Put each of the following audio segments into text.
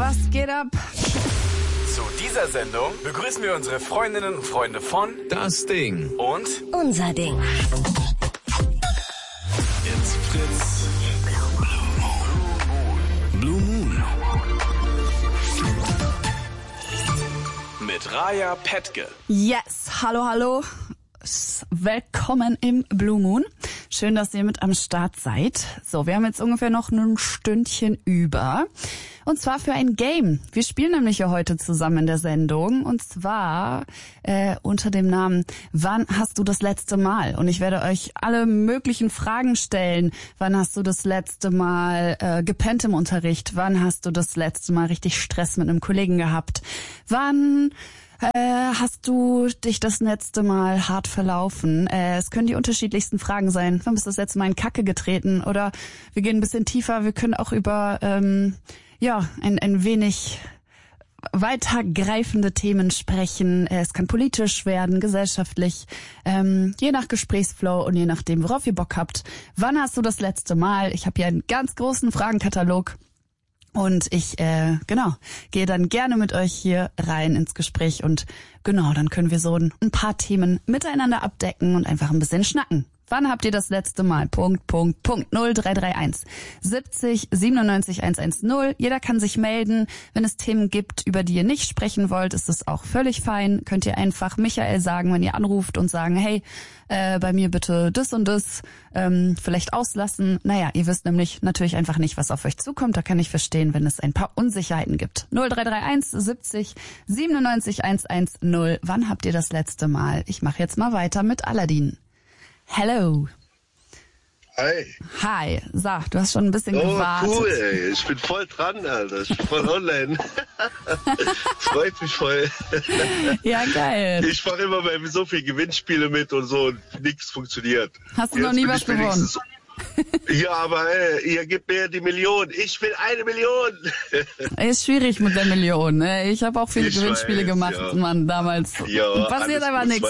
Was geht ab? Zu dieser Sendung begrüßen wir unsere Freundinnen und Freunde von Das Ding und Unser Ding. Jetzt Fritz. Blue Moon. mit Raya Petke. Yes, hallo. Willkommen im Blue Moon. Schön, dass ihr mit am Start seid. So, wir haben jetzt ungefähr noch ein Stündchen über. Und zwar für ein Game. Wir spielen nämlich ja heute zusammen in der Sendung. Und zwar unter dem Namen Wann hast du das letzte Mal? Und ich werde euch alle möglichen Fragen stellen. Wann hast du das letzte Mal gepennt im Unterricht? Wann hast du das letzte Mal richtig Stress mit einem Kollegen gehabt? Wann hast du dich das letzte Mal hart verlaufen? Es können die unterschiedlichsten Fragen sein. Wann bist du das letzte Mal in Kacke getreten? Oder wir gehen ein bisschen tiefer. Wir können auch über ein wenig weitergreifende Themen sprechen. Es kann politisch werden, gesellschaftlich, je nach Gesprächsflow und je nachdem, worauf ihr Bock habt. Wann hast du das letzte Mal? Ich habe hier einen ganz großen Fragenkatalog. Und ich, gehe dann gerne mit euch hier rein ins Gespräch und genau, dann können wir so ein paar Themen miteinander abdecken und einfach ein bisschen schnacken. Wann habt ihr das letzte Mal? Punkt. 0331 70 97 110. Jeder kann sich melden. Wenn es Themen gibt, über die ihr nicht sprechen wollt, ist es auch völlig fein. Könnt ihr einfach Michael sagen, wenn ihr anruft und sagen, hey, bei mir bitte das und das vielleicht auslassen. Naja, ihr wisst nämlich natürlich einfach nicht, was auf euch zukommt. Da kann ich verstehen, wenn es ein paar Unsicherheiten gibt. 0331 70 97 110. Wann habt ihr das letzte Mal? Ich mache jetzt mal weiter mit Aladdin. Hello. Hi. So, du hast schon ein bisschen gewartet. Oh, cool, ey. Ich bin voll dran, Alter. Ich bin voll online. Freut mich voll. Ja, geil. Ich mache immer bei so viel Gewinnspiele mit und so und nichts funktioniert. Hast du noch nie was gewonnen? Ja, aber ihr gebt mir die Million. Ich will 1 Million. Ist schwierig mit der Million. Ne? Ich habe auch viele Gewinnspiele gemacht, ja. Mann, damals. Ja, passiert aber nichts.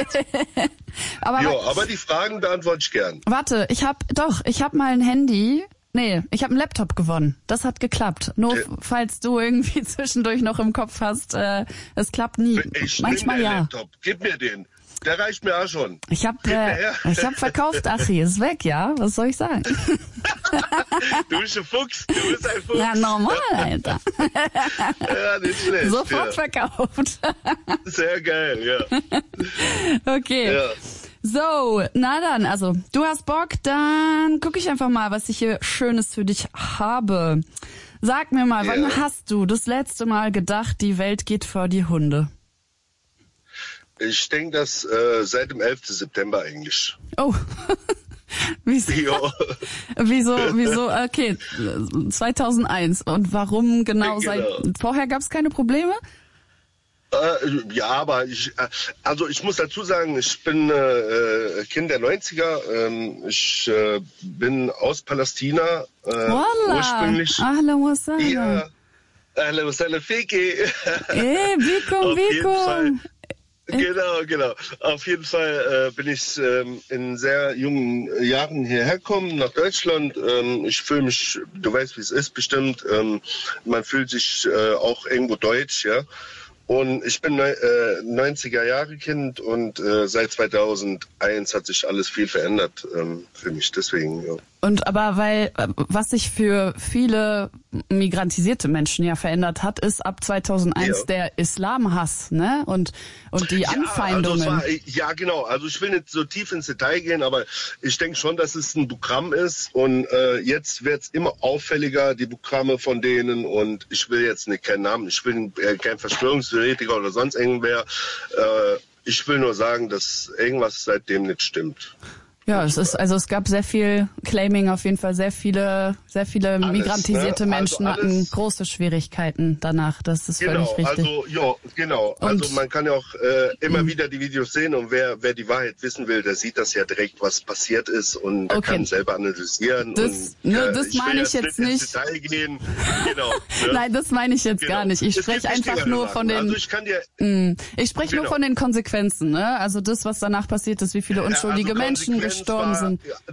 Aber die Fragen beantworte ich gern. Warte, ich hab mal ein Handy. Nee, ich habe einen Laptop gewonnen. Das hat geklappt. Nur falls du irgendwie zwischendurch noch im Kopf hast, es klappt nie. Manchmal ja. Laptop. Gib mir den. Der reicht mir auch schon. Ich hab verkauft, Achi. Ist weg, ja? Was soll ich sagen? Du bist ein Fuchs. Du bist ein Fuchs. Ja, normal, Alter. Ja, nicht schlecht. Sofort verkauft. Sehr geil, ja. Okay. Ja. So, na dann, also, du hast Bock, dann gucke ich einfach mal, was ich hier Schönes für dich habe. Sag mir mal, wann hast du das letzte Mal gedacht, die Welt geht vor die Hunde? Ich denke, das seit dem 11. September eigentlich. Oh, wieso? Ja. Wieso? Okay, 2001. Und warum genau? Vorher gab es keine Probleme? Ja, aber ich muss dazu sagen, ich bin Kind der 90er. Ich bin aus Palästina ursprünglich. Ahlan wa sahlan. Ja, ahlan wa sahlan fiki. Bikum. Genau. Auf jeden Fall bin ich in sehr jungen Jahren hierher gekommen, nach Deutschland. Ich fühle mich, du weißt, wie es ist bestimmt, man fühlt sich auch irgendwo deutsch, ja. Und ich bin 90er Jahre Kind und seit 2001 hat sich alles viel verändert für mich, deswegen, ja. Und aber was sich für viele migrantisierte Menschen ja verändert hat, ist ab 2001 der Islamhass, ne? Und die Anfeindungen. Also genau. Also ich will nicht so tief ins Detail gehen, aber ich denke schon, dass es ein Programm ist und jetzt wird's immer auffälliger, die Programme von denen, und ich will jetzt keinen Namen, ich will kein Verschwörungstheoretiker oder sonst irgendwer. Ich will nur sagen, dass irgendwas seitdem nicht stimmt. Ja, es gab sehr viel Claiming, auf jeden Fall sehr viele migrantisierte Menschen hatten große Schwierigkeiten danach. Das ist völlig richtig. Also man kann ja auch immer wieder die Videos sehen, und wer die Wahrheit wissen will, der sieht das ja direkt, was passiert ist, und der kann selber analysieren. Das meine ich jetzt nicht. Ins Detail gehen. Genau. Nein, das meine ich jetzt gar nicht. Ich spreche einfach nur von den. Also ich spreche nur von den Konsequenzen. Ne? Also das, was danach passiert ist, wie viele unschuldige Menschen gestorben sind.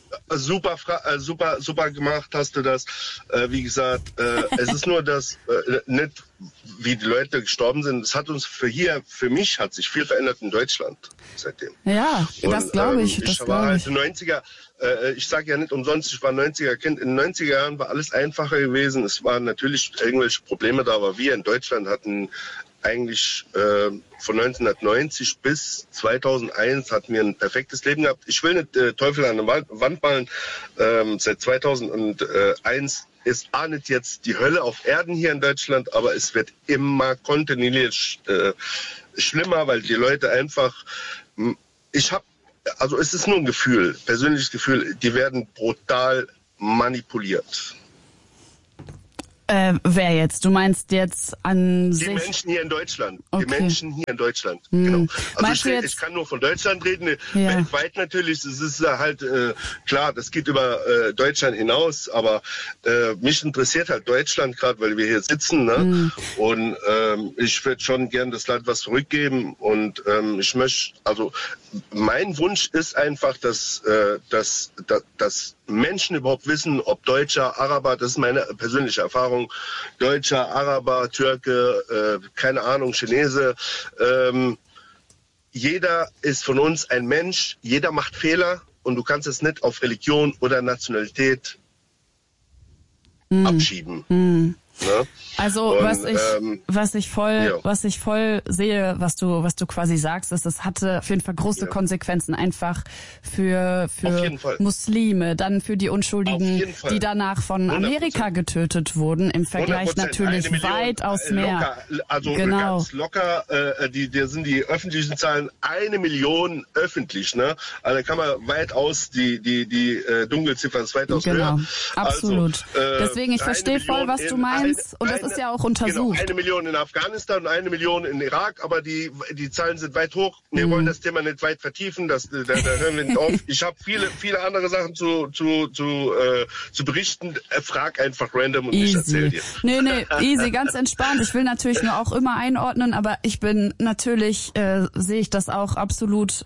Super gemacht hast du das. Wie gesagt, es ist nur das, nicht wie die Leute gestorben sind. Es hat uns für mich hat sich viel verändert in Deutschland seitdem. Ja, und, das glaube ich. Ich war halt in den 90er, ich sage ja nicht umsonst, ich war 90er-Kind. In den 90er Jahren war alles einfacher gewesen. Es waren natürlich irgendwelche Probleme da, aber wir in Deutschland hatten eigentlich von 1990 bis 2001 hatten wir ein perfektes Leben gehabt. Ich will nicht Teufel an der Wand malen. Seit 2001 ist auch nicht jetzt die Hölle auf Erden hier in Deutschland, aber es wird immer kontinuierlich schlimmer, weil die Leute einfach, also es ist nur ein Gefühl, persönliches Gefühl, die werden brutal manipuliert. Wer jetzt? Du meinst jetzt an sich? Die Menschen hier in Deutschland. Okay. Die Menschen hier in Deutschland. Genau. Also ich kann nur von Deutschland reden. Ja. Weltweit natürlich. Es ist halt klar, das geht über Deutschland hinaus. Aber mich interessiert halt Deutschland gerade, weil wir hier sitzen. Ne? Und ich würde schon gern das Land was zurückgeben. Und ich möchte, also mein Wunsch ist einfach, dass Menschen überhaupt wissen, ob Deutscher, Araber, das ist meine persönliche Erfahrung, Deutscher, Araber, Türke, keine Ahnung, Chinese, jeder ist von uns ein Mensch, jeder macht Fehler und du kannst es nicht auf Religion oder Nationalität abschieben. Ne? Also und, was ich voll sehe, was du quasi sagst, ist, das hatte auf jeden Fall große Konsequenzen einfach für Muslime, dann für die Unschuldigen, die danach von Amerika 100%. Getötet wurden, im Vergleich natürlich weitaus mehr. Locker, also genau. Ganz locker, die sind die öffentlichen Zahlen 1 Million öffentlich, ne? Also da kann man weitaus die Dunkelziffer ist weitaus höher. Absolut. Also, deswegen, ich verstehe voll, was du meinst, und das ist ja auch untersucht. Genau, 1 Million in Afghanistan und 1 Million in Irak, aber die Zahlen sind weit hoch. Wir wollen das Thema nicht weit vertiefen, da hören wir nicht auf. Ich habe viele andere Sachen zu berichten. Frag einfach random und ich erzähle dir. Nee, easy, ganz entspannt. Ich will natürlich nur auch immer einordnen, aber ich bin natürlich, sehe ich das auch absolut.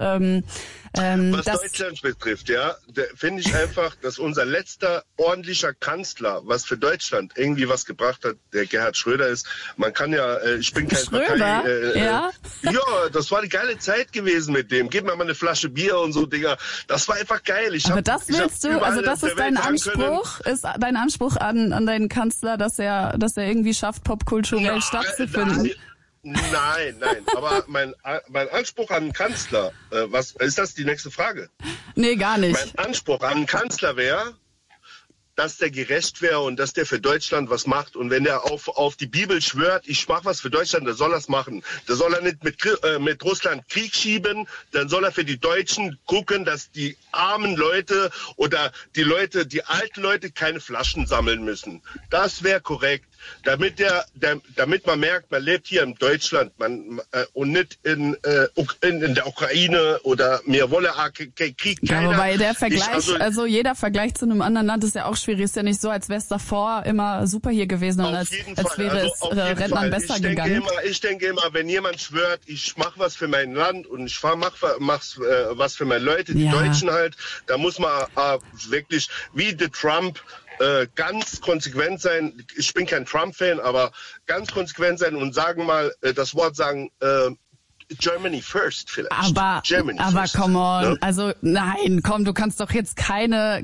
Was Deutschland betrifft, ja, finde ich einfach, dass unser letzter ordentlicher Kanzler, was für Deutschland irgendwie was gebracht hat, der Gerhard Schröder ist. Man kann ja, ich bin kein Schröder, ja, das war eine geile Zeit gewesen mit dem. Gib mir mal eine Flasche Bier und so, Digga. Das war einfach geil. Aber das willst du, also das ist dein Anspruch, ist dein Anspruch an deinen Kanzler, dass er irgendwie schafft, popkulturell stattzufinden. Nein, aber mein Anspruch an einen Kanzler, was ist das die nächste Frage? Nee, gar nicht. Mein Anspruch an einen Kanzler wäre, dass der gerecht wäre und dass der für Deutschland was macht. Und wenn der auf die Bibel schwört, ich mache was für Deutschland, dann soll er es machen. Da soll er nicht mit Russland Krieg schieben, dann soll er für die Deutschen gucken, dass die armen Leute oder die alten Leute keine Flaschen sammeln müssen. Das wäre korrekt. Damit man merkt, man lebt hier in Deutschland und nicht in der Ukraine oder mir wolle Krieg keiner. Ja, wobei der Vergleich, also jeder Vergleich zu einem anderen Land ist ja auch schwierig. Ist ja nicht so, als wäre es davor immer super hier gewesen und als wäre es Rentnern besser gegangen. Ich denke immer, wenn jemand schwört, ich mache was für mein Land und ich mach was für meine Leute, die Deutschen halt, da muss man wirklich, wie der Trump, ganz konsequent sein. Ich bin kein Trump-Fan, aber ganz konsequent sein und das Wort sagen, Germany first vielleicht. Aber come on, ne? Also nein, komm, du kannst doch jetzt keine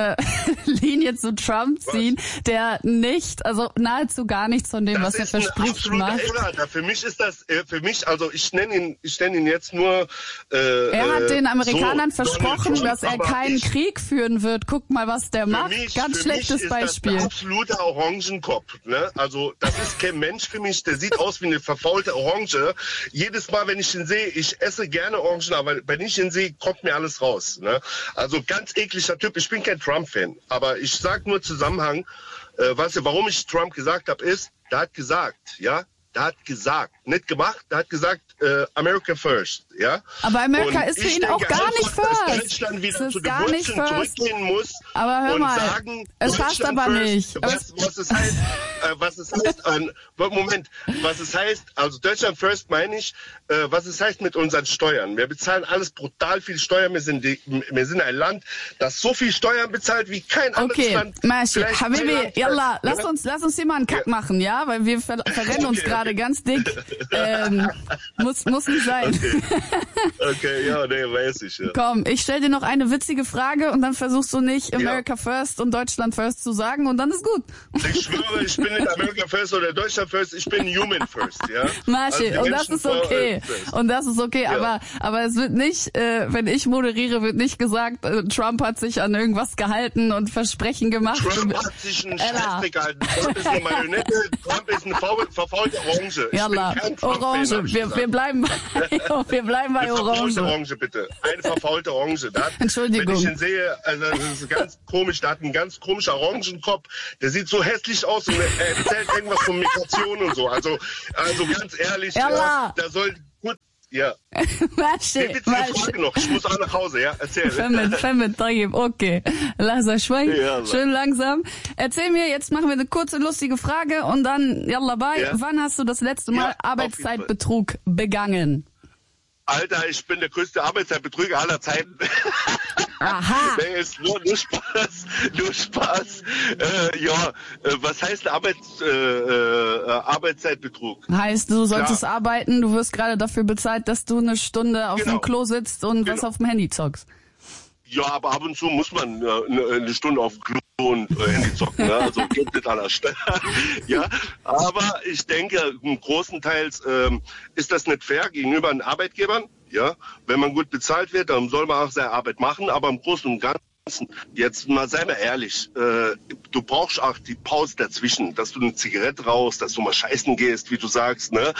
Linie zu Trump ziehen, der nahezu gar nichts von dem, was er verspricht, macht. Für mich ist das, also ich nenne ihn jetzt nur. Er hat den Amerikanern versprochen, dass er keinen Krieg führen wird. Guck mal, was der macht. Ganz schlechtes Beispiel. Das ist ein absoluter Orangenkopf. Ne? Also das ist kein Mensch für mich. Der sieht aus wie eine verfaulte Orange. Jedes Mal, wenn ich ihn sehe, ich esse gerne Orangen, aber wenn ich ihn sehe, kommt mir alles raus. Ne? Also ganz ekliger Typ. Ich bin kein Trump-Fan, aber ich sage nur Zusammenhang, warum ich Trump gesagt habe, ist, der hat gesagt, ja, der hat gesagt, nicht gemacht, der hat gesagt, America first, ja. Aber America und ist für ihn auch gar nicht dass first. Deutschland wieder Es zu ist den gar nicht Wurzeln first. zurückgehen muss. Aber hör und mal, sagen, es passt Deutschland aber first. nicht. Was es heißt, Moment, was es heißt, also Deutschland first meine ich, was es heißt mit unseren Steuern. Wir bezahlen alles brutal viel Steuern. Wir sind ein Land, das so viel Steuern bezahlt wie kein anderes Land. Okay, Maschi, Vielleicht Habibi, Thailand, yalla, ja? lass uns hier mal einen Kack machen, ja? Weil wir verrennen uns gerade ganz dick. Muss nicht sein. Okay, ja, nee, weiß ich, ja. Komm, ich stell dir noch eine witzige Frage und dann versuchst du nicht America first und Deutschland first zu sagen und dann ist gut. Ich schwöre, ich bin nicht America first oder Deutschland first, ich bin human first, ja. Maschi, Also und das ist okay. Und das ist okay, Ja. aber es wird nicht, wenn ich moderiere, wird nicht gesagt, Trump hat sich an irgendwas gehalten und Versprechen gemacht. Trump hat sich einen Ella. Scheißdreck gehalten. Trump ist eine Marionette, Trump ist eine verfaulte Orange. Ich Yalla, bin kein Trump-Fan, hab ich wir gesagt. bleiben bei Eine verfaulte Orange. Orange, bitte. Eine verfaulte Orange. Entschuldigung. Wenn ich ihn sehe, also das ist ganz komisch, der hat einen ganz komischen Orangenkopf. Der sieht so hässlich aus und er erzählt irgendwas von Migration und so. Also ganz ehrlich, Yalla. da soll gut, ja. Maschi, Eine witzige Frage noch. Ich muss auch nach Hause, ja? Erzähl. Femmet, okay. Lass euch schweigen. Ja, Schön langsam. Erzähl mir, jetzt machen wir eine kurze, lustige Frage und dann, yalla, bye. Ja. Wann hast du das letzte Mal Ja, auf jeden Arbeitszeitbetrug begangen? Alter, ich bin der größte Arbeitszeitbetrüger aller Zeiten. Aha. Nee, ist nur Spaß. Was heißt Arbeitszeitbetrug? Heißt, du solltest Klar. arbeiten, du wirst gerade dafür bezahlt, dass du eine Stunde auf Genau. dem Klo sitzt und was Genau. auf dem Handy zockst. Ja, aber ab und zu muss man eine Stunde auf dem Klo und Handy zocken. Ne? Also geht nicht anders. Ja, aber ich denke, großenteils ist das nicht fair gegenüber den Arbeitgebern. Ja, wenn man gut bezahlt wird, dann soll man auch seine Arbeit machen. Aber im Großen und Ganzen, jetzt mal seien wir ehrlich, du brauchst auch die Pause dazwischen, dass du eine Zigarette rauchst, dass du mal scheißen gehst, wie du sagst, ne?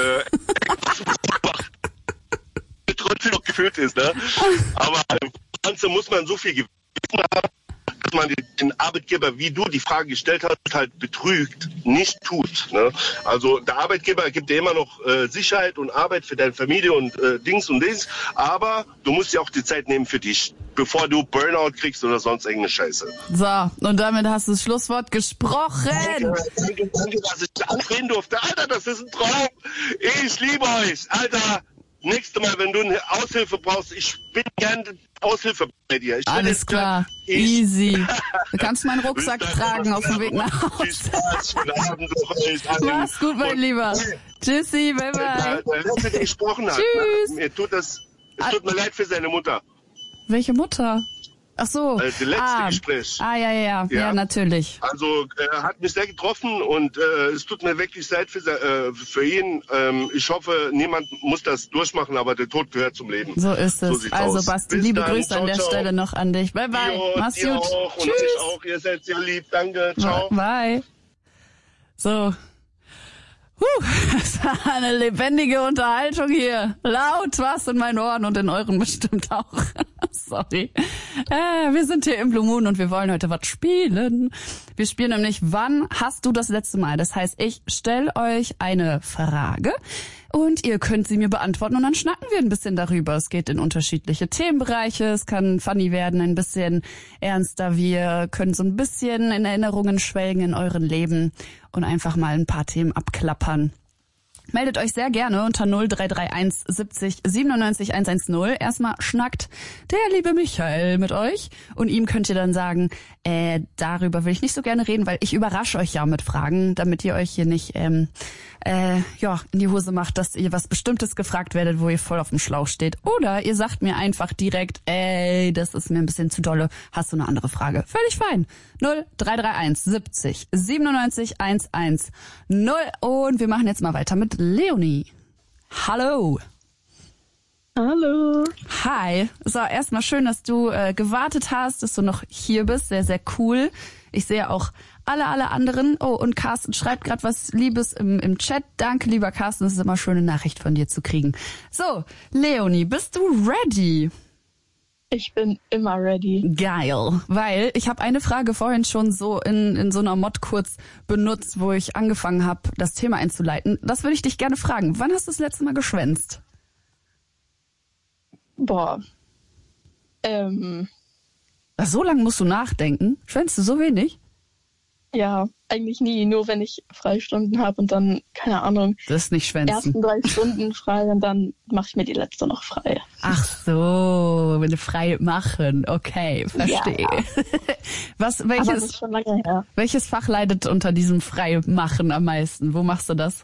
Trotzdem noch gefühlt ist, ne? Aber im Ganzen muss man so viel Gewissen haben, dass man den Arbeitgeber, wie du die Frage gestellt hast, halt betrügt, nicht tut. Ne? Also der Arbeitgeber gibt dir immer noch Sicherheit und Arbeit für deine Familie und Dings und Dings, aber du musst dir auch die Zeit nehmen für dich, bevor du Burnout kriegst oder sonst irgendeine Scheiße. So, und damit hast du das Schlusswort gesprochen. Danke, dass ich da anreden durfte. Alter, das ist ein Traum. Ich liebe euch. Alter, nächstes Mal, wenn du eine Aushilfe brauchst, ich bin gerne Aushilfe bei dir. Ich will Alles jetzt klar, easy. Du kannst meinen Rucksack tragen auf dem Weg nach Viel Hause. Spaß, schönen Abend noch euch allen. Mach's gut, mein Lieber. Tschüssi, bye bye. Der letzte, der gesprochen hat, Tschüss. es tut mir leid für seine Mutter. Welche Mutter? Ach so. Das letzte Gespräch. Ja, natürlich. Also hat mich sehr getroffen und es tut mir wirklich leid für ihn. Ich hoffe, niemand muss das durchmachen, aber der Tod gehört zum Leben. So ist es. sieht's Also aus. Basti, Bis liebe dann. Grüße an Ciao, der ciao. Stelle noch an dich. Bye bye. Jo, Mach's dir gut. auch und Tschüss. euch auch. Ihr seid sehr lieb. Danke. Ciao. Bye. So. Das war eine lebendige Unterhaltung hier. Laut war's in meinen Ohren und in euren bestimmt auch. Sorry. Wir sind hier im Blue Moon und wir wollen heute was spielen. Wir spielen nämlich, wann hast du das letzte Mal? Das heißt, ich stelle euch eine Frage und ihr könnt sie mir beantworten und dann schnacken wir ein bisschen darüber. Es geht in unterschiedliche Themenbereiche, es kann funny werden, ein bisschen ernster. Wir können so ein bisschen in Erinnerungen schwelgen in euren Leben und einfach mal ein paar Themen abklappern. Meldet euch sehr gerne unter 0331 70 97 110. Erstmal schnackt der liebe Michael mit euch und ihm könnt ihr dann sagen, darüber will ich nicht so gerne reden, weil ich überrasche euch ja mit Fragen, damit ihr euch hier nicht in die Hose macht, dass ihr was Bestimmtes gefragt werdet, wo ihr voll auf dem Schlauch steht. Oder ihr sagt mir einfach direkt, das ist mir ein bisschen zu dolle, hast du eine andere Frage? Völlig fein. 0331 70 97 110. Und wir machen jetzt mal weiter mit Leonie. Hallo. Hallo. Hi. So, erstmal schön, dass du gewartet hast, dass du noch hier bist. Sehr, sehr cool. Ich sehe auch alle anderen. Oh, und Carsten schreibt gerade was Liebes im Chat. Danke, lieber Carsten. Das ist immer eine schöne Nachricht von dir zu kriegen. So, Leonie, bist du ready? Ich bin immer ready. Geil, weil ich habe eine Frage vorhin schon so in so einer Mod kurz benutzt, wo ich angefangen habe, das Thema einzuleiten. Das würde ich dich gerne fragen. Wann hast du das letzte Mal geschwänzt? Boah. So lange musst du nachdenken? Schwänzt du so wenig? Ja, eigentlich nie. Nur wenn ich Freistunden habe und dann, keine Ahnung, Das ist nicht schwänzen. ersten 3 Stunden frei und dann mache ich mir die letzte noch frei. Ach so, wenn du frei machen. Okay, verstehe. Ja. Was, Aber das ist welches, schon lange her. welches Fach leidet unter diesem Freimachen am meisten? Wo machst du das?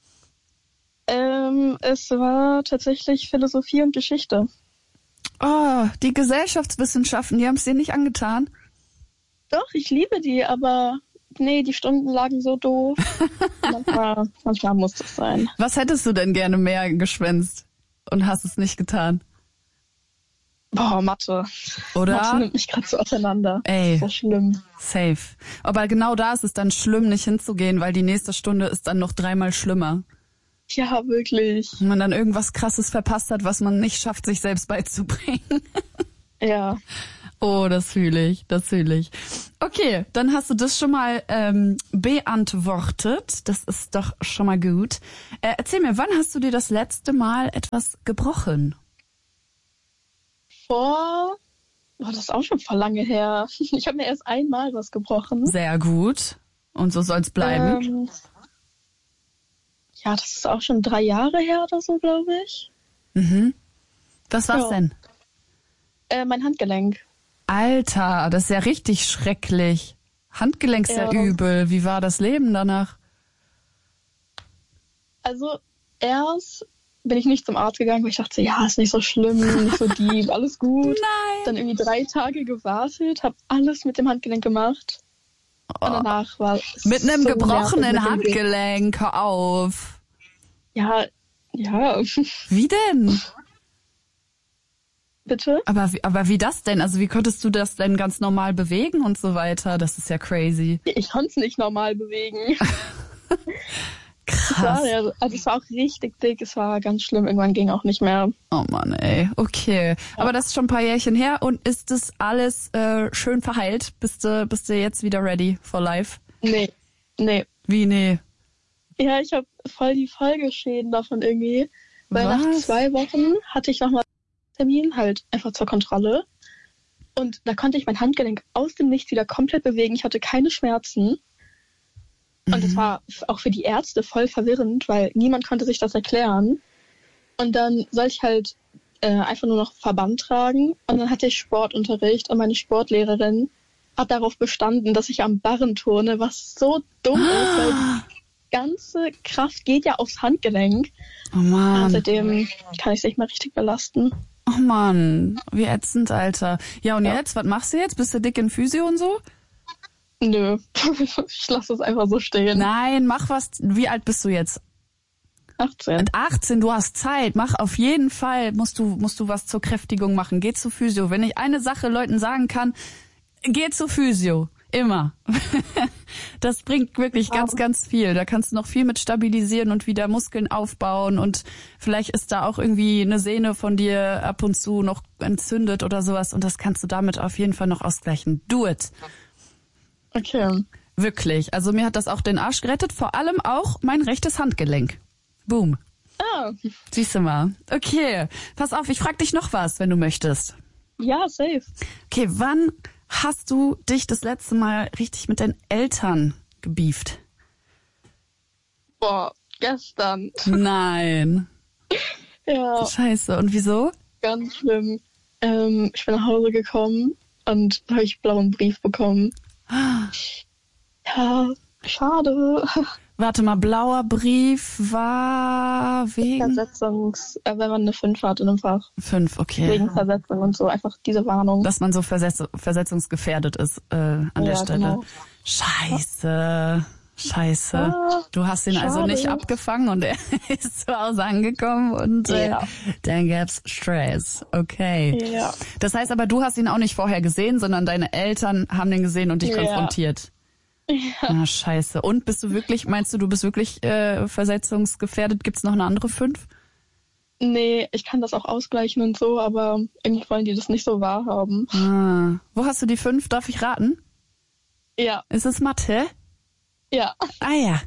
Es war tatsächlich Philosophie und Geschichte. Oh, die Gesellschaftswissenschaften, die haben es dir nicht angetan? Doch, ich liebe die, aber nee, die Stunden lagen so doof. manchmal muss das sein. Was hättest du denn gerne mehr geschwänzt und hast es nicht getan? Boah, Mathe. Oder? Mathe nimmt mich gerade so auseinander. Ey. Das ist so schlimm. Safe. Aber genau da ist es dann schlimm, nicht hinzugehen, weil die nächste Stunde ist dann noch 3-mal schlimmer. Ja, wirklich. Wenn man dann irgendwas Krasses verpasst hat, was man nicht schafft, sich selbst beizubringen. Ja. Oh, das fühle ich, das fühle ich. Okay, dann hast du das schon mal beantwortet. Das ist doch schon mal gut. Erzähl mir, wann hast du dir das letzte Mal etwas gebrochen? Boah, das ist auch schon voll lange her. Ich habe mir erst einmal was gebrochen. Sehr gut. Und so soll's bleiben. Ja, das ist auch schon 3 Jahre her oder so, glaube ich. Was war's Ja. denn? Mein Handgelenk. Alter, das ist ja richtig schrecklich. Handgelenk ist ja Ja. übel. Wie war das Leben danach? Also erst bin ich nicht zum Arzt gegangen, weil ich dachte, ja, ist nicht so schlimm, nicht so deep, alles gut. Nein. Dann irgendwie 3 Tage gewartet, habe alles mit dem Handgelenk gemacht. Und danach war es Mit einem so gebrochenen nervig mit dem Weg. Handgelenk, hör auf. Ja, Wie denn? bitte. Aber wie das denn? Also wie konntest du das denn ganz normal bewegen und so weiter? Das ist ja crazy. Ich konnte es nicht normal bewegen. Krass. Es war auch richtig dick, es war ganz schlimm, irgendwann ging auch nicht mehr. Oh Mann, ey. Okay. Aber das ist schon ein paar Jährchen her. Und ist das alles schön verheilt? Bist du jetzt wieder ready for life? Nee. Wie, nee? Ja, ich habe voll die Folgeschäden davon irgendwie. Weil nach Was? 2 Wochen hatte ich nochmal einen Termin, halt einfach zur Kontrolle. Und da konnte ich mein Handgelenk aus dem Nichts wieder komplett bewegen. Ich hatte keine Schmerzen. Und es war auch für die Ärzte voll verwirrend, weil niemand konnte sich das erklären. Und dann sollte ich halt einfach nur noch Verband tragen. Und dann hatte ich Sportunterricht und meine Sportlehrerin hat darauf bestanden, dass ich am Barren turne, was so dumm ist, weil die ganze Kraft geht ja aufs Handgelenk. Oh Mann. Und seitdem kann ich es nicht mehr richtig belasten. Oh Mann. Wie ätzend, Alter. Ja, und jetzt? Was machst du jetzt? Bist du dick in Physio und so? Nö, ich lasse es einfach so stehen. Nein, mach was. Wie alt bist du jetzt? 18. Mit 18, du hast Zeit. Mach auf jeden Fall, musst du was zur Kräftigung machen. Geh zu Physio. Wenn ich eine Sache Leuten sagen kann, geh zu Physio. Immer. Das bringt wirklich ganz, ganz viel. Da kannst du noch viel mit stabilisieren und wieder Muskeln aufbauen und vielleicht ist da auch irgendwie eine Sehne von dir ab und zu noch entzündet oder sowas und das kannst du damit auf jeden Fall noch ausgleichen. Do it. Okay. Wirklich. Also mir hat das auch den Arsch gerettet, vor allem auch mein rechtes Handgelenk. Boom. Ah, Siehst du mal. Okay, pass auf, ich frag dich noch was, wenn du möchtest. ja, safe. Okay, wann hast du dich das letzte Mal richtig mit deinen Eltern gebieft? Boah, gestern. Nein. Ja, Scheiße. Und wieso? ganz schlimm. Ich bin nach Hause gekommen und habe ich einen blauen Brief bekommen. Ja, schade. Warte mal, blauer Brief war wegen wenn man eine 5 hat in einem Fach. 5, okay. Wegen Versetzung und so, einfach diese Warnung. Dass man so versetzungsgefährdet ist an der Ja, Stelle. genau. Scheiße. Du hast ihn also schade. nicht abgefangen und er ist zu Hause angekommen und Ja. dann gab's Stress. Okay. Ja. Das heißt aber, du hast ihn auch nicht vorher gesehen, sondern deine Eltern haben den gesehen und dich Ja. konfrontiert. Ja. Ah, scheiße. Und meinst du, du bist wirklich versetzungsgefährdet? Gibt's noch eine andere 5? Nee, ich kann das auch ausgleichen und so, aber irgendwie wollen die das nicht so wahrhaben. Ah. Wo hast du die 5? Darf ich raten? Ja, Ist es Mathe? ja. Ah ja.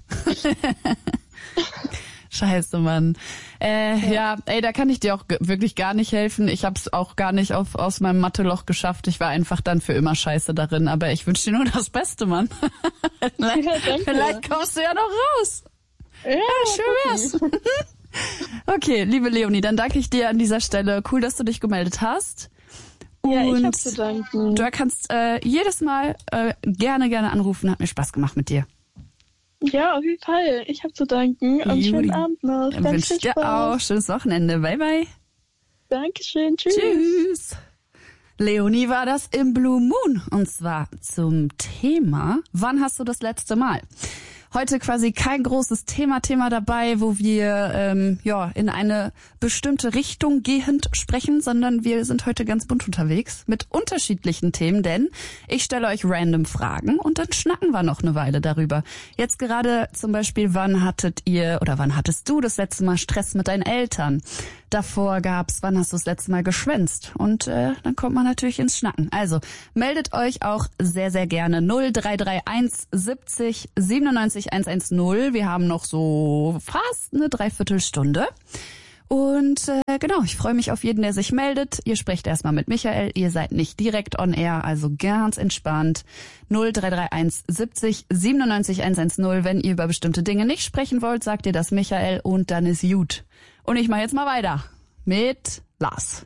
Scheiße, Mann. Ja, ey, da kann ich dir auch wirklich gar nicht helfen. Ich hab's auch gar nicht aus meinem Mathe-Loch geschafft. Ich war einfach dann für immer scheiße darin. Aber ich wünsche dir nur das Beste, Mann. Vielleicht kommst du ja noch raus. Ja, Schön wär's. Okay, liebe Leonie, dann danke ich dir an dieser Stelle. Cool, dass du dich gemeldet hast. Ja, ich Und hab zu danken. du kannst jedes Mal gerne anrufen. Hat mir Spaß gemacht mit dir. Ja, auf jeden Fall. Ich hab zu danken und Judy. schönen Abend noch. Dann Ganz wünsche viel ich dir Spaß. auch schönes Wochenende. Bye, bye. Dankeschön. Tschüss. Tschüss. Leonie war das im Blue Moon. Und zwar zum Thema, wann hast du das letzte Mal? Heute quasi kein großes Thema dabei, wo wir in eine bestimmte Richtung gehend sprechen, sondern wir sind heute ganz bunt unterwegs mit unterschiedlichen Themen, denn ich stelle euch random Fragen und dann schnacken wir noch eine Weile darüber. Jetzt gerade zum Beispiel, wann hattest du das letzte Mal Stress mit deinen Eltern? Davor gab's, wann hast du das letzte Mal geschwänzt? Und dann kommt man natürlich ins Schnacken. Also meldet euch auch sehr, sehr gerne 0331 70 97 110. Wir haben noch so fast eine Dreiviertelstunde. Und genau, ich freue mich auf jeden, der sich meldet. Ihr sprecht erstmal mit Michael. Ihr seid nicht direkt on air, also ganz entspannt. 0331 70 97 110. Wenn ihr über bestimmte Dinge nicht sprechen wollt, sagt ihr das Michael und dann ist gut. Und ich mache jetzt mal weiter mit Lars.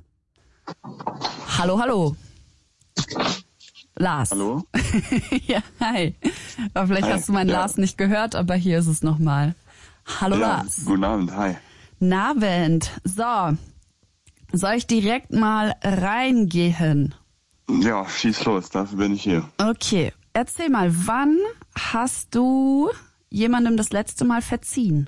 Hallo. Lars. Hallo? Ja, hi. Aber vielleicht Hi, hast du meinen ja. Lars nicht gehört, aber hier ist es nochmal. Hallo Ja, Lars. guten Abend, hi. Guten Abend. So, soll ich direkt mal reingehen? Ja, schieß los, dafür bin ich hier. Okay, erzähl mal, wann hast du jemandem das letzte Mal verziehen?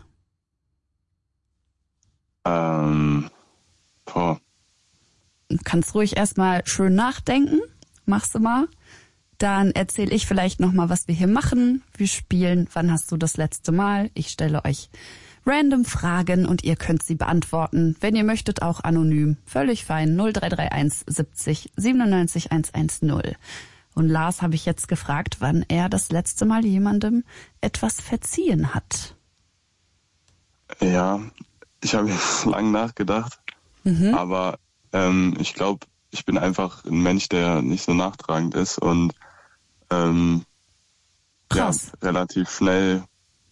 Du kannst ruhig erstmal schön nachdenken. Machst du mal. Dann erzähle ich vielleicht nochmal, was wir hier machen. Wir spielen, wann hast du das letzte Mal? Ich stelle euch random Fragen und ihr könnt sie beantworten. Wenn ihr möchtet, auch anonym. Völlig fein. 0331 70 97 110. Und Lars habe ich jetzt gefragt, wann er das letzte Mal jemandem etwas verziehen hat. Ja, ich habe jetzt lang nachgedacht, aber ich glaube, ich bin einfach ein Mensch, der nicht so nachtragend ist und Krass. relativ schnell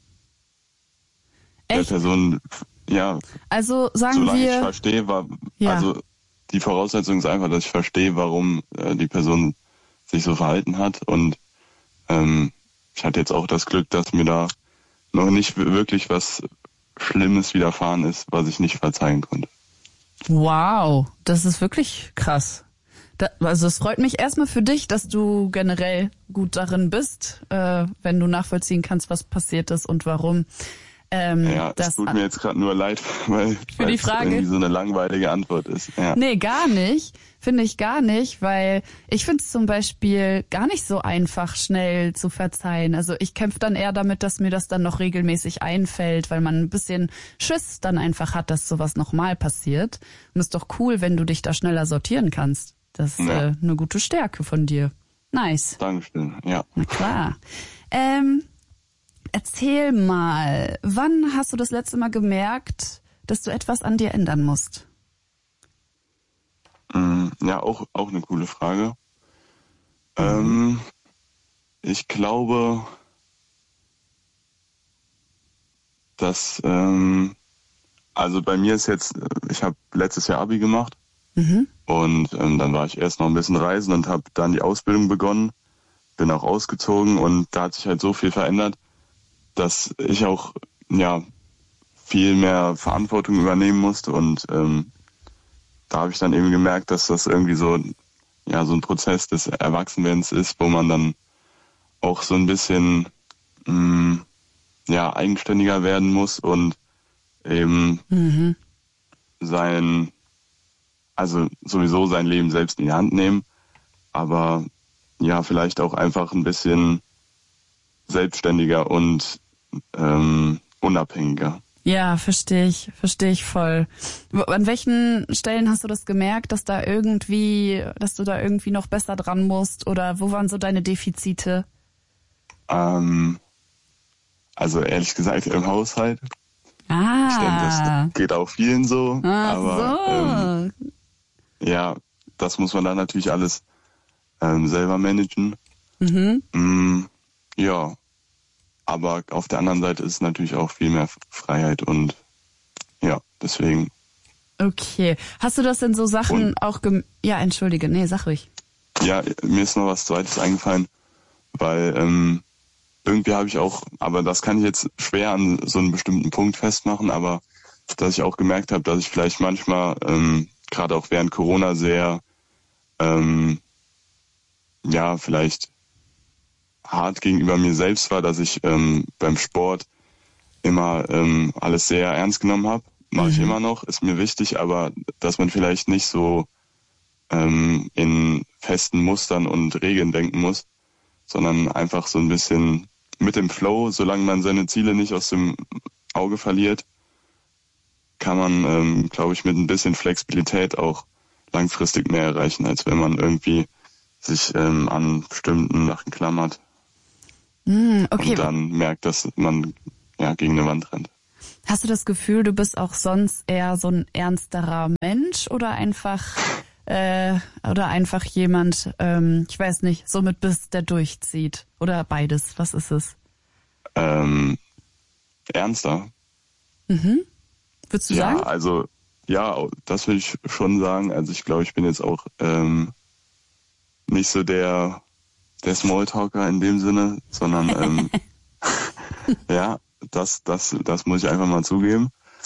der Echt? Person, ja, Also sagen solange ich wir, verstehe, Ja. also die Voraussetzung ist einfach, dass ich verstehe, warum die Person sich so verhalten hat und ich hatte jetzt auch das Glück, dass mir da noch nicht wirklich was Schlimmes widerfahren ist, was ich nicht verzeihen konnte. wow, das ist wirklich krass. Also es freut mich erstmal für dich, dass du generell gut darin bist, wenn du nachvollziehen kannst, was passiert ist und warum. Ja, es tut mir jetzt gerade nur leid, weil die es Frage? irgendwie so eine langweilige Antwort ist. Ja. Nee, gar nicht. Finde ich gar nicht, weil ich finde es zum Beispiel gar nicht so einfach, schnell zu verzeihen. Also ich kämpfe dann eher damit, dass mir das dann noch regelmäßig einfällt, weil man ein bisschen Schiss dann einfach hat, dass sowas nochmal passiert. Und es ist doch cool, wenn du dich da schneller sortieren kannst. Das ist Ja. eine gute Stärke von dir. Nice. Dankeschön, ja. Na klar. Erzähl mal, wann hast du das letzte Mal gemerkt, dass du etwas an dir ändern musst? Ja, auch eine coole Frage. Ich glaube, dass, also bei mir ist jetzt, ich habe letztes Jahr Abi gemacht und dann war ich erst noch ein bisschen reisen und habe dann die Ausbildung begonnen, bin auch ausgezogen und da hat sich halt so viel verändert, dass ich auch viel mehr Verantwortung übernehmen musste und da habe ich dann eben gemerkt, dass das irgendwie so ein Prozess des Erwachsenwerdens ist, wo man dann auch so ein bisschen eigenständiger werden muss und eben sowieso sein Leben selbst in die Hand nehmen, aber ja, vielleicht auch einfach ein bisschen selbstständiger und unabhängiger. Ja, verstehe ich voll. An welchen Stellen hast du das gemerkt, dass du da irgendwie noch besser dran musst, oder wo waren so deine Defizite? Also ehrlich gesagt im Haushalt. Ich denke, das geht auch vielen so. Aber ja, das muss man dann natürlich alles selber managen. Ja, aber auf der anderen Seite ist es natürlich auch viel mehr Freiheit und ja, deswegen. Okay. Hast du das in so Sachen auch ja, entschuldige, nee, sag ruhig. Ja, mir ist noch was Zweites eingefallen, weil irgendwie habe ich auch, aber das kann ich jetzt schwer an so einen bestimmten Punkt festmachen, aber dass ich auch gemerkt habe, dass ich vielleicht manchmal, gerade auch während Corona sehr, ja, vielleicht hart gegenüber mir selbst war, dass ich beim Sport immer alles sehr ernst genommen habe. Mache ich immer noch, ist mir wichtig, aber dass man vielleicht nicht so in festen Mustern und Regeln denken muss, sondern einfach so ein bisschen mit dem Flow, solange man seine Ziele nicht aus dem Auge verliert, kann man, glaube ich, mit ein bisschen Flexibilität auch langfristig mehr erreichen, als wenn man irgendwie sich an bestimmten Sachen klammert. Okay. Und dann merkt, dass man ja gegen eine Wand rennt. Hast du das Gefühl, du bist auch sonst eher so ein ernsterer Mensch oder einfach jemand, ich weiß nicht, so mit Biss, der durchzieht? Oder beides? Was ist es? Ernster. Würdest du sagen? Also, ja, das würde ich schon sagen. Also ich glaube, ich bin jetzt auch nicht so der Smalltalker in dem Sinne, sondern ja, das muss ich einfach mal zugeben.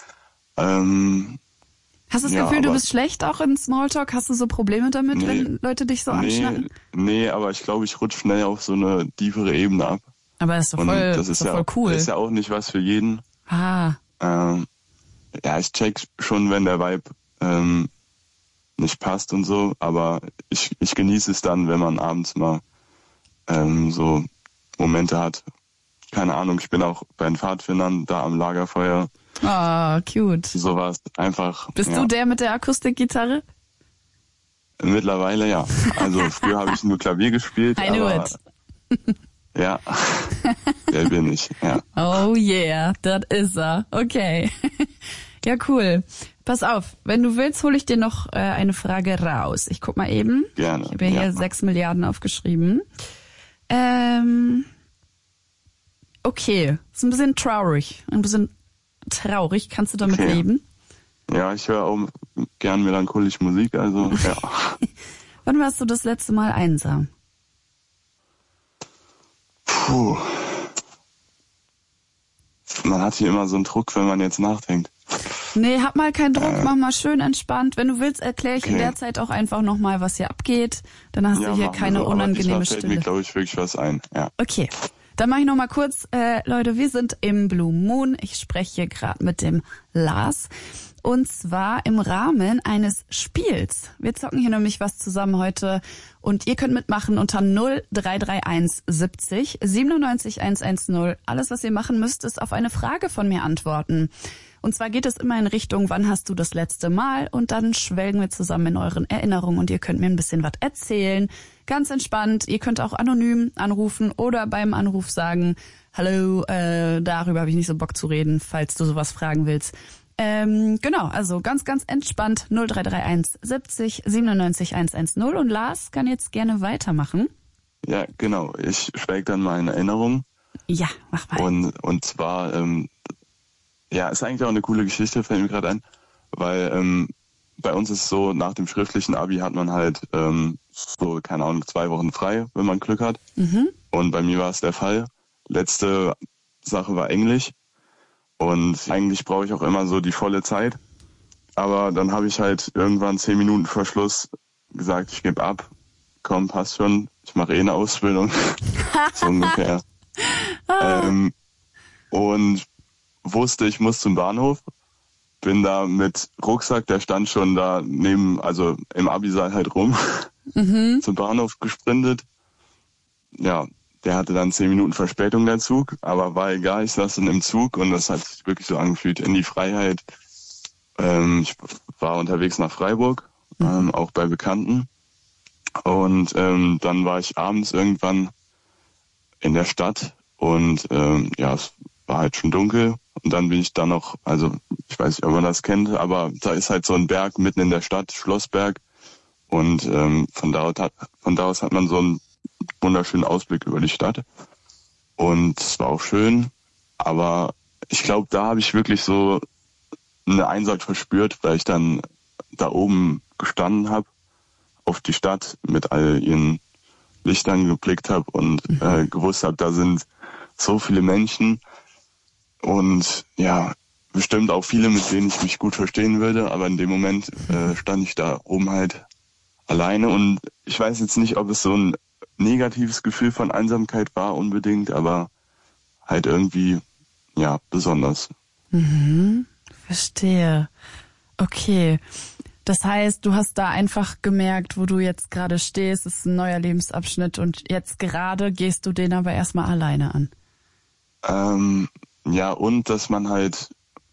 Hast du das Gefühl, du bist schlecht auch in Smalltalk? Hast du so Probleme damit, wenn Leute dich so anschnacken? Nee, aber ich glaube, ich rutsche schnell auf so eine tiefere Ebene ab. Aber das ist doch voll, voll cool. Das ist ja auch nicht was für jeden. Ja, ich check schon, wenn der Vibe nicht passt und so, aber ich genieße es dann, wenn man abends mal so Momente hat. Keine Ahnung, ich bin auch bei den Pfadfindern da am Lagerfeuer. Oh, cute. Sowas einfach. Bist du der mit der Akustikgitarre? Mittlerweile ja. Also früher habe ich nur Klavier gespielt. I knew it. Ja, der bin ich, ja. Oh yeah, das ist er. Okay. Ja, cool. Pass auf, wenn du willst, hole ich dir noch eine Frage raus. Ich guck mal eben. Gerne. Ich habe ja hier 6 Milliarden aufgeschrieben. Okay, ist ein bisschen traurig. Kannst du damit leben? Ja, ich höre auch gern melancholische Musik, also ja. Wann warst du das letzte Mal einsam? Puh. Man hat hier immer so einen Druck, wenn man jetzt nachdenkt. Nee, hab mal keinen Druck, mach mal schön entspannt. Wenn du willst, erkläre ich in der Zeit auch einfach nochmal, was hier abgeht. Dann hast du hier keine unangenehme Stille. Da fällt mir, glaube ich, wirklich was ein. Ja. Okay, dann mache ich nochmal kurz. Leute, wir sind im Blue Moon. Ich spreche hier gerade mit dem Lars. Und zwar im Rahmen eines Spiels. Wir zocken hier nämlich was zusammen heute. Und ihr könnt mitmachen unter 0331 70 97 110. Alles, was ihr machen müsst, ist auf eine Frage von mir antworten. Und zwar geht es immer in Richtung, wann hast du das letzte Mal? Und dann schwelgen wir zusammen in euren Erinnerungen und ihr könnt mir ein bisschen was erzählen. Ganz entspannt. Ihr könnt auch anonym anrufen oder beim Anruf sagen, hallo, darüber habe ich nicht so Bock zu reden, falls du sowas fragen willst. Genau, also ganz, ganz entspannt 0331 70 97 110 und Lars kann jetzt gerne weitermachen. Ja, genau. Ich schwelge dann mal in Erinnerung. Ja, mach mal. Und zwar, ja, ist eigentlich auch eine coole Geschichte, fällt mir gerade ein, weil bei uns ist es so, nach dem schriftlichen Abi hat man halt so, keine Ahnung, 2 Wochen frei, wenn man Glück hat. Und bei mir war es der Fall. Letzte Sache war Englisch. Und eigentlich brauche ich auch immer so die volle Zeit. Aber dann habe ich halt irgendwann 10 Minuten vor Schluss gesagt, ich gebe ab. Komm, passt schon. Ich mache eine Ausbildung. So ungefähr. Und wusste, ich muss zum Bahnhof. Bin da mit Rucksack, der stand schon da neben, also im Abi-Saal halt rum, zum Bahnhof gesprintet. Ja, der hatte dann 10 Minuten Verspätung, der Zug, aber war egal, ich saß dann im Zug und das hat sich wirklich so angefühlt in die Freiheit. Ich war unterwegs nach Freiburg, auch bei Bekannten. Und dann war ich abends irgendwann in der Stadt und es war halt schon dunkel. Und dann bin ich da noch, also ich weiß nicht, ob man das kennt, aber da ist halt so ein Berg mitten in der Stadt, Schlossberg. Und von da aus hat man so einen wunderschönen Ausblick über die Stadt. Und es war auch schön, aber ich glaube, da habe ich wirklich so eine Einsicht verspürt, weil ich dann da oben gestanden habe, auf die Stadt mit all ihren Lichtern geblickt habe und gewusst habe, da sind so viele Menschen und ja, bestimmt auch viele, mit denen ich mich gut verstehen würde, aber in dem Moment stand ich da oben halt alleine und ich weiß jetzt nicht, ob es so ein negatives Gefühl von Einsamkeit war unbedingt, aber halt irgendwie, ja, besonders. Verstehe. Okay. Das heißt, du hast da einfach gemerkt, wo du jetzt gerade stehst, ist ein neuer Lebensabschnitt und jetzt gerade gehst du den aber erstmal alleine an. Ja, und dass man halt,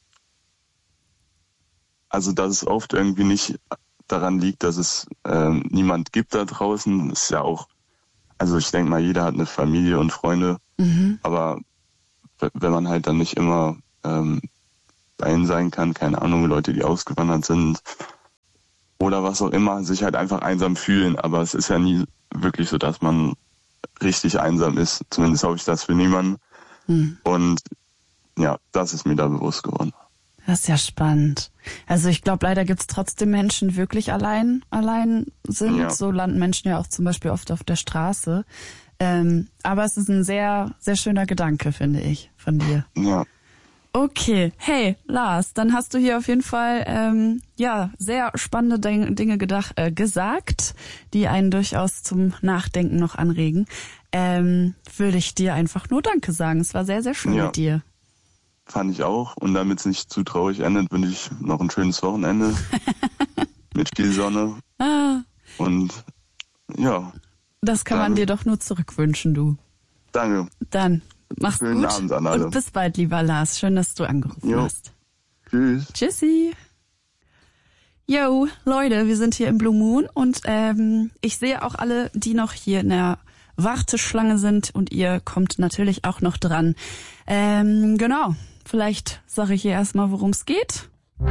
also dass es oft irgendwie nicht daran liegt, dass es niemand gibt da draußen, ist ja auch, also ich denke mal, jeder hat eine Familie und Freunde, aber wenn man halt dann nicht immer bei ihnen sein kann, keine Ahnung, Leute, die ausgewandert sind oder was auch immer, sich halt einfach einsam fühlen, aber es ist ja nie wirklich so, dass man richtig einsam ist, zumindest hoffe ich das für niemanden und ja, das ist mir da bewusst geworden. Das ist ja spannend. Also ich glaube, leider gibt's trotzdem Menschen, die wirklich allein sind. Ja. So landen Menschen ja auch zum Beispiel oft auf der Straße. Aber es ist ein sehr, sehr schöner Gedanke, finde ich, von dir. Ja. Okay, hey Lars, dann hast du hier auf jeden Fall sehr spannende Dinge gesagt, die einen durchaus zum Nachdenken noch anregen. Würde ich dir einfach nur Danke sagen. Es war sehr, sehr schön mit dir. Fand ich auch. Und damit es nicht zu traurig endet, wünsche ich noch ein schönes Wochenende mit viel Sonne. Und ja. Das kann man dir doch nur zurückwünschen, du. Danke. Dann mach's Schönen gut. Abend an alle. Und bis bald, lieber Lars. Schön, dass du angerufen hast. Tschüss. Tschüssi. Yo, Leute, wir sind hier im Blue Moon und ich sehe auch alle, die noch hier in der Warteschlange sind und ihr kommt natürlich auch noch dran. Genau, vielleicht sage ich hier erstmal, worum es geht.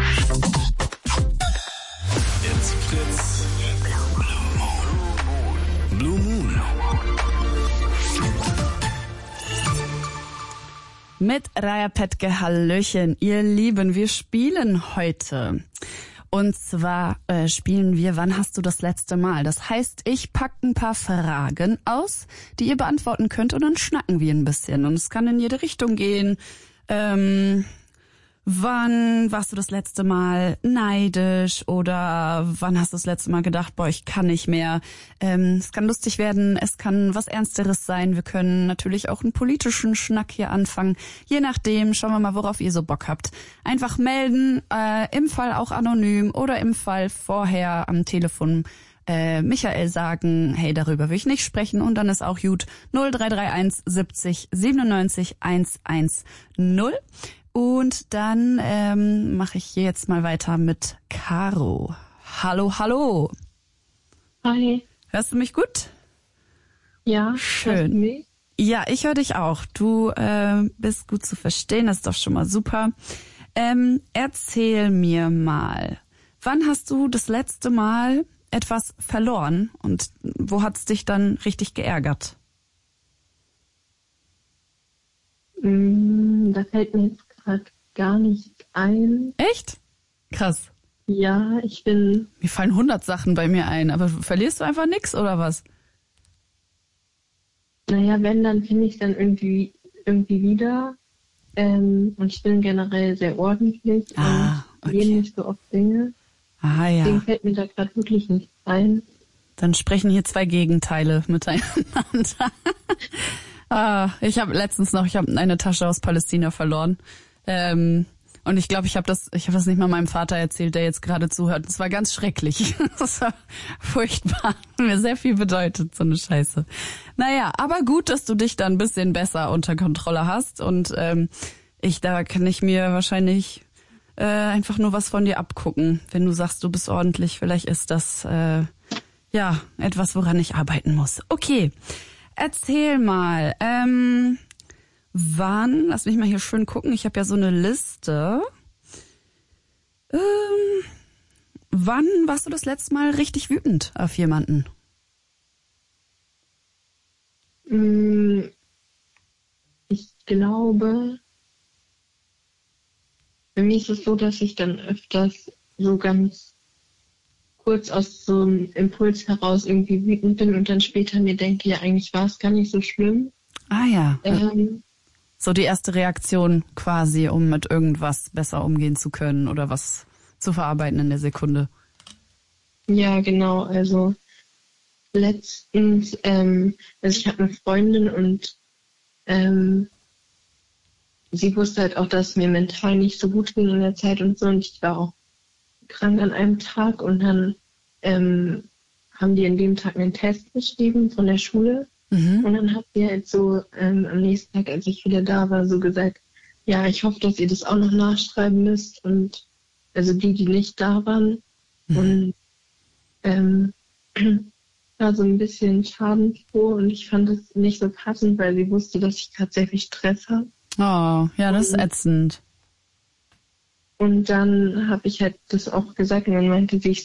It's Fritz. Blue Moon. Mit Raya Petke, Hallöchen, ihr Lieben, wir spielen heute. Und zwar spielen wir, wann hast du das letzte Mal? Das heißt, ich packe ein paar Fragen aus, die ihr beantworten könnt und dann schnacken wir ein bisschen. Und es kann in jede Richtung gehen. Wann warst du das letzte Mal neidisch oder wann hast du das letzte Mal gedacht, boah, ich kann nicht mehr. Es kann lustig werden, es kann was Ernsteres sein. Wir können natürlich auch einen politischen Schnack hier anfangen. Je nachdem, schauen wir mal, worauf ihr so Bock habt. Einfach melden, im Fall auch anonym oder im Fall vorher am Telefon Michael sagen, hey, darüber will ich nicht sprechen und dann ist auch gut 0331 70 97 110. Und dann mache ich hier jetzt mal weiter mit Caro. Hallo, hallo. Hi. Hörst du mich gut? Ja. Schön. Hörst du mich? Ja, ich höre dich auch. Du bist gut zu verstehen, das ist doch schon mal super. Erzähl mir mal, wann hast du das letzte Mal etwas verloren und wo hat's dich dann richtig geärgert? Da fällt mir jetzt gerade gar nicht ein. Echt? Krass. Ja, mir fallen 100 Sachen bei mir ein, aber verlierst du einfach nix oder was? Naja, wenn, dann finde ich dann irgendwie wieder. Und ich bin generell sehr ordentlich und gehe nicht so oft Dinge. Ah ja. Deswegen fällt mir da gerade wirklich nichts ein. Dann sprechen hier zwei Gegenteile miteinander. Ich habe letztens noch, eine Tasche aus Palästina verloren. Und ich glaube, ich habe das nicht mal meinem Vater erzählt, der jetzt gerade zuhört. Das war ganz schrecklich. Das war furchtbar. Mir sehr viel bedeutet, so eine Scheiße. Naja, aber gut, dass du dich da ein bisschen besser unter Kontrolle hast. Und da kann ich mir wahrscheinlich einfach nur was von dir abgucken. Wenn du sagst, du bist ordentlich, vielleicht ist das etwas, woran ich arbeiten muss. Okay, erzähl mal, wann, lass mich mal hier schön gucken, ich habe ja so eine Liste. Wann warst du das letzte Mal richtig wütend auf jemanden? Ich glaube, bei mir ist es so, dass ich dann öfters so ganz kurz aus so einem Impuls heraus irgendwie wütend bin und dann später mir denke, ja, eigentlich war es gar nicht so schlimm. Ah ja. So die erste Reaktion quasi, um mit irgendwas besser umgehen zu können oder was zu verarbeiten in der Sekunde. Ja, genau. Also letztens, ich habe eine Freundin und sie wusste halt auch, dass es mir mental nicht so gut ging in der Zeit und so. Und ich war auch krank an einem Tag und dann haben die an dem Tag einen Test geschrieben von der Schule. Und dann hat sie halt so am nächsten Tag, als ich wieder da war, so gesagt, ja, ich hoffe, dass ihr das auch noch nachschreiben müsst. Und also die nicht da waren. Und war so ein bisschen schadenfroh und ich fand es nicht so passend, weil sie wusste, dass ich tatsächlich Stress habe. Oh, ja, das ist ätzend. Und dann habe ich halt das auch gesagt und dann meinte sie, ich